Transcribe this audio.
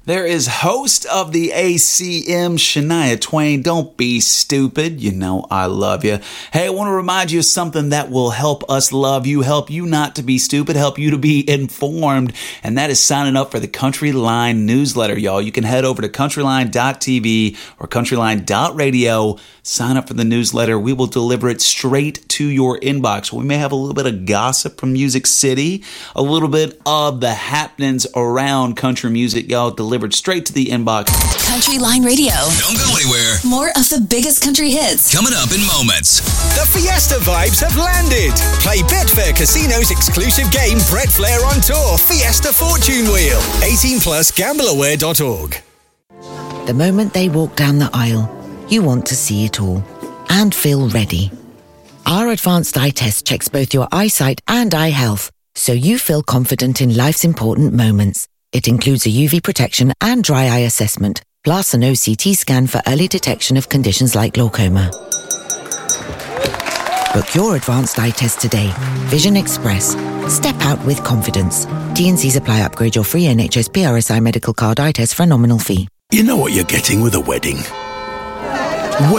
There is host of the ACM, Shania Twain. Don't be stupid. You know I love you. Hey, I want to remind you of something that will help us love you, help you not to be stupid, help you to be informed, and that is signing up for the Country Line newsletter, y'all. You can head over to countryline.tv or countryline.radio. Sign up for the newsletter. We will deliver it straight to your inbox. We may have a little bit of gossip from Music City, a little bit of the happenings around country music, y'all, delivered straight to the inbox. Country Line Radio. Don't go anywhere. More of the biggest country hits coming up in moments. The Fiesta vibes have landed. Play Betfair Casino's exclusive game, Brett Flair on Tour, Fiesta Fortune Wheel. 18 plus, gambleaware.org. The moment they walk down the aisle, you want to see it all and feel ready. Our advanced eye test checks both your eyesight and eye health, so you feel confident in life's important moments. It includes a UV protection and dry eye assessment, plus an OCT scan for early detection of conditions like glaucoma. Book your advanced eye test today. Vision Express. Step out with confidence. T&Cs apply. Upgrade your free NHS PRSI medical card eye test for a nominal fee. You know what you're getting with a wedding.